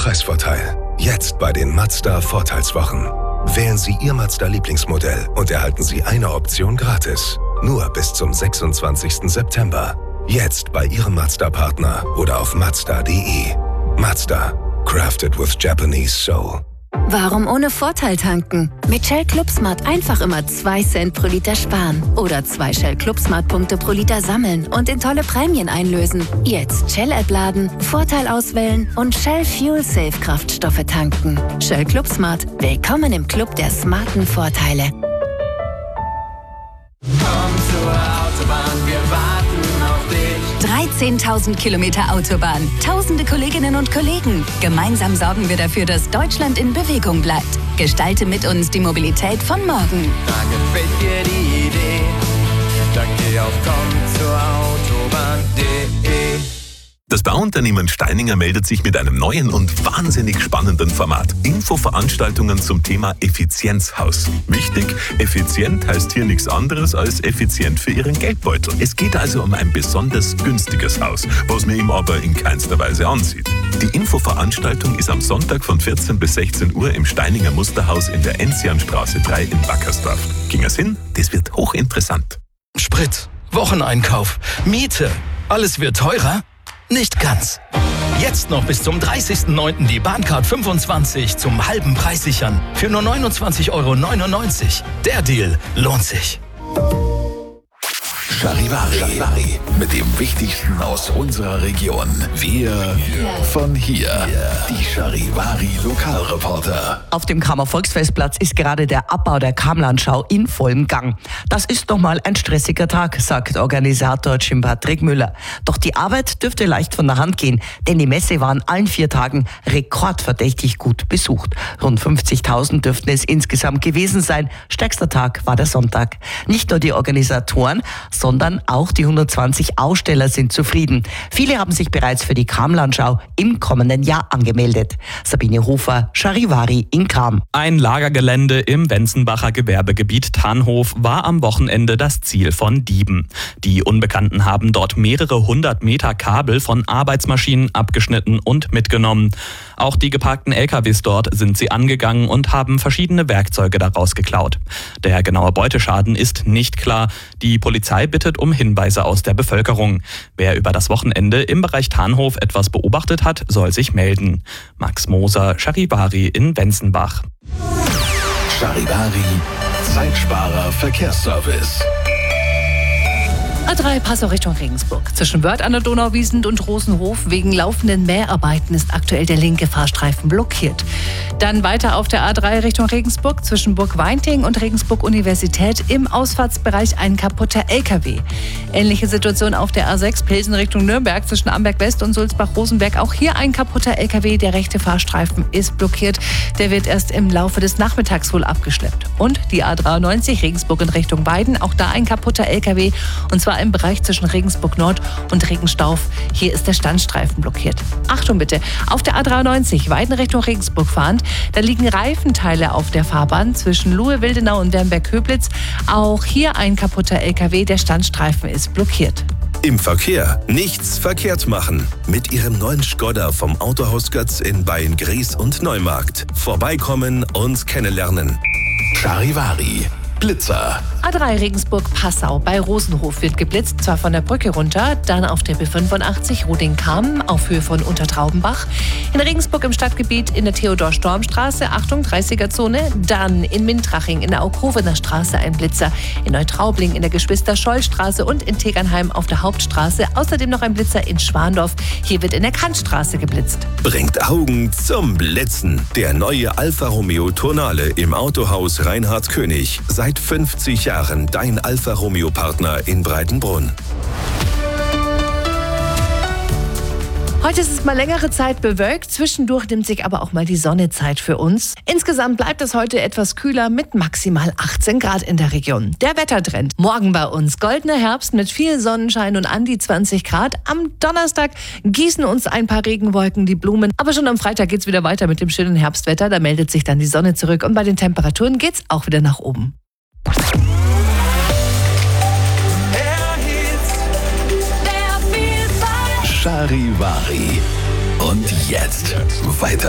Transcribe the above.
Preisvorteil. Jetzt bei den Mazda Vorteilswochen. Wählen Sie Ihr Mazda-Lieblingsmodell und erhalten Sie eine Option gratis. Nur bis zum 26. September. Jetzt bei Ihrem Mazda-Partner oder auf Mazda.de. Mazda. Crafted with Japanese soul. Warum ohne Vorteil tanken? Mit Shell ClubSmart einfach immer 2 Cent pro Liter sparen. Oder 2 Shell ClubSmart-Punkte pro Liter sammeln und in tolle Prämien einlösen. Jetzt Shell-App laden, Vorteil auswählen und Shell Fuel Safe Kraftstoffe tanken. Shell ClubSmart. Willkommen im Club der smarten Vorteile. Komm zur Autobahn, wir warten auf dich. 13.000 Kilometer Autobahn, tausende Kolleginnen und Kollegen. Gemeinsam sorgen wir dafür, dass Deutschland in Bewegung bleibt. Gestalte mit uns die Mobilität von morgen. Da gefällt dir die Idee, dann geh auf kommzurautobahn.de. Das Bauunternehmen Steininger meldet sich mit einem neuen und wahnsinnig spannenden Format. Infoveranstaltungen zum Thema Effizienzhaus. Wichtig, effizient heißt hier nichts anderes als effizient für Ihren Geldbeutel. Es geht also um ein besonders günstiges Haus, was man ihm aber in keinster Weise ansieht. Die Infoveranstaltung ist am Sonntag von 14 bis 16 Uhr im Steininger Musterhaus in der Enzianstraße 3 in Wackersdorf. Ging es hin? Das wird hochinteressant. Sprit, Wocheneinkauf, Miete, alles wird teurer? Nicht ganz. Jetzt noch bis zum 30.09. die Bahncard 25 zum halben Preis sichern. Für nur 29,99 €. Der Deal lohnt sich. Charivari. Mit dem Wichtigsten aus unserer Region. Wir von hier. Die Charivari Lokalreporter. Auf dem Kramer Volksfestplatz ist gerade der Abbau der Kamlandschau in vollem Gang. Das ist nochmal ein stressiger Tag, sagt Organisator Jim Patrick Müller. Doch die Arbeit dürfte leicht von der Hand gehen, denn die Messe war an allen 4 Tagen rekordverdächtig gut besucht. Rund 50.000 dürften es insgesamt gewesen sein. Stärkster Tag war der Sonntag. Nicht nur die Organisatoren, sondern auch die 120 Aussteller sind zufrieden. Viele haben sich bereits für die Kramlandschau im kommenden Jahr angemeldet. Sabine Hofer, Charivari in Kram. Ein Lagergelände im Wenzenbacher Gewerbegebiet Tannhof war am Wochenende das Ziel von Dieben. Die Unbekannten haben dort mehrere 100 Meter Kabel von Arbeitsmaschinen abgeschnitten und mitgenommen. Auch die geparkten LKWs dort sind sie angegangen und haben verschiedene Werkzeuge daraus geklaut. Der genaue Beuteschaden ist nicht klar. Die Polizei bittet um Hinweise aus der Bevölkerung. Wer über das Wochenende im Bereich Tannhof etwas beobachtet hat, soll sich melden. Max Moser, Charivari in Wenzenbach. Charivari, Zeitsparer Verkehrsservice. A3 Passau Richtung Regensburg. Zwischen Wörth an der Donauwiesend und Rosenhof wegen laufenden Mäharbeiten ist aktuell der linke Fahrstreifen blockiert. Dann weiter auf der A3 Richtung Regensburg zwischen Burg Weinting und Regensburg Universität im Ausfahrtsbereich ein kaputter LKW. Ähnliche Situation auf der A6 Pilsen Richtung Nürnberg zwischen Amberg West und Sulzbach-Rosenberg. Auch hier ein kaputter LKW. Der rechte Fahrstreifen ist blockiert. Der wird erst im Laufe des Nachmittags wohl abgeschleppt. Und die A93 Regensburg in Richtung Weiden. Auch da ein kaputter LKW. Und zwar im Bereich zwischen Regensburg Nord und Regenstauf. Hier ist der Standstreifen blockiert. Achtung bitte, auf der A93 Weiden Richtung Regensburg fahrend, da liegen Reifenteile auf der Fahrbahn zwischen Luhe-Wildenau und Wernberg-Köblitz. Auch hier ein kaputter LKW, der Standstreifen ist blockiert. Im Verkehr nichts verkehrt machen. Mit Ihrem neuen Skoda vom Autohaus Götz in Beyen-Gries und Neumarkt. Vorbeikommen und kennenlernen. Charivari. Blitzer. A3 Regensburg-Passau. Bei Rosenhof wird geblitzt, zwar von der Brücke runter, dann auf der B85 Ruding-Kamm auf Höhe von Untertraubenbach. In Regensburg im Stadtgebiet in der Theodor-Storm-Straße, Achtung, 30er-Zone. Dann in Mintraching in der Aukovener Straße ein Blitzer. In Neutraubling in der Geschwister-Scholl-Straße und in Tegernheim auf der Hauptstraße. Außerdem noch ein Blitzer in Schwandorf. Hier wird in der Kantstraße geblitzt. Bringt Augen zum Blitzen. Der neue Alfa Romeo Tonale im Autohaus Reinhard König. Seit 50 Jahren dein Alfa Romeo Partner in Breitenbrunn. Heute ist es mal längere Zeit bewölkt, zwischendurch nimmt sich aber auch mal die Sonne Zeit für uns. Insgesamt bleibt es heute etwas kühler mit maximal 18 Grad in der Region. Der Wettertrend. Morgen bei uns goldener Herbst mit viel Sonnenschein und an die 20 Grad. Am Donnerstag gießen uns ein paar Regenwolken die Blumen. Aber schon am Freitag geht's wieder weiter mit dem schönen Herbstwetter. Da meldet sich dann die Sonne zurück und bei den Temperaturen geht's auch wieder nach oben. Charivari. Und jetzt weiter